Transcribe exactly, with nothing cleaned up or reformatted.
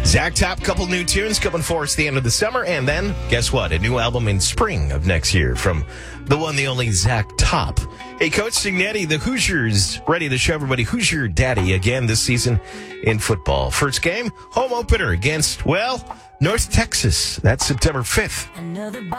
Zach Top, couple new tunes coming for us at the end of the summer. And then, guess what? A new album in spring of next year from the one, the only Zach Top. Hey, Coach Signetti, the Hoosiers, ready to show everybody who's your daddy again this season in football. First game, home opener against, well, North Texas. That's September fifth. Another